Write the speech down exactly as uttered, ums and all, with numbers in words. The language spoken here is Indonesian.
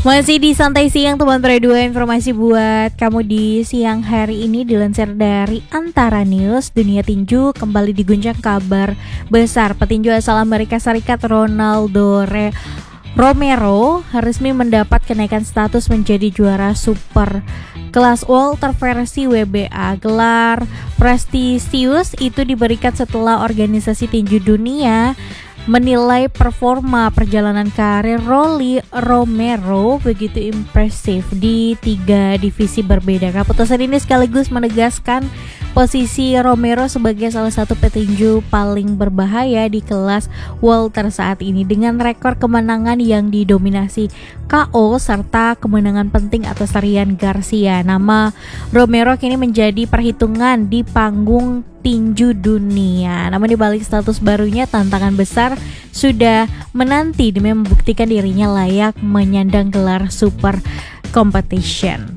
Masih di Santai Siang teman dua, informasi buat kamu di siang hari ini dilansir dari Antara News. Dunia tinju kembali diguncang kabar besar. Petinju asal Amerika Serikat Ronaldo Re- Romero resmi mendapat kenaikan status menjadi juara super kelas Welter versi W B A. Gelar prestisius itu diberikan setelah organisasi tinju dunia menilai performa perjalanan karir Rolly Romero begitu impresif di tiga divisi berbeda. Keputusan ini sekaligus menegaskan posisi Romero sebagai salah satu petinju paling berbahaya di kelas welter saat ini, dengan rekor kemenangan yang didominasi K O serta kemenangan penting atas Ryan Garcia. Nama Romero kini menjadi perhitungan di panggung tinju dunia. Namun di balik status barunya, tantangan besar sudah menanti demi membuktikan dirinya layak menyandang gelar super competition.